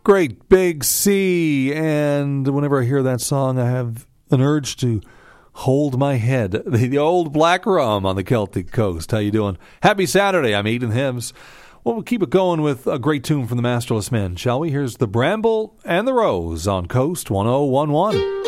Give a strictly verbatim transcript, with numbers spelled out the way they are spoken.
Great Big Sea. And whenever I hear that song, I have an urge to hold my head. The, the old black rum on the Celtic coast. How you doing? Happy Saturday. I'm Eden Hibbs. Well, we'll keep it going with a great tune from the Masterless Men, shall we? Here's The Bramble and the Rose on Coast one oh one one.